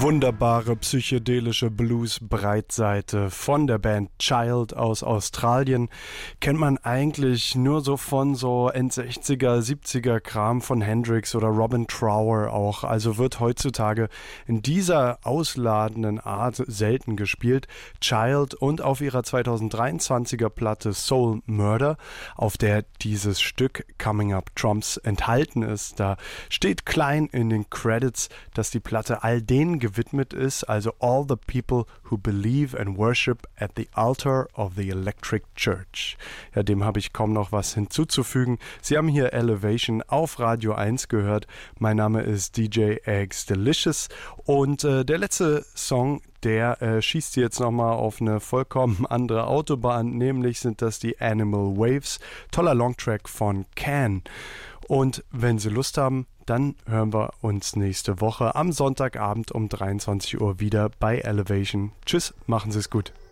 Wunderbare psychedelische Blues-Breitseite von der Band Child aus Australien. Kennt man eigentlich nur so von so End-60er, 70er Kram von Hendrix oder Robin Trower auch. Also wird heutzutage in dieser ausladenden Art selten gespielt. Child und auf ihrer 2023er Platte Soul Murder, auf der dieses Stück Coming Up Trumps enthalten ist. Da steht klein in den Credits, dass die Platte all denen gewidmet ist, also all the people who believe and worship at the altar of the Electric Church. Ja, dem habe ich kaum noch was hinzuzufügen. Sie haben hier Elevation auf Radio 1 gehört. Mein Name ist DJ Eggs Delicious und der letzte Song, der schießt jetzt nochmal auf eine vollkommen andere Autobahn, nämlich sind das die Animal Waves. Toller Longtrack von Can. Und wenn Sie Lust haben, dann hören wir uns nächste Woche am Sonntagabend um 23 Uhr wieder bei Elevation. Tschüss, machen Sie es gut.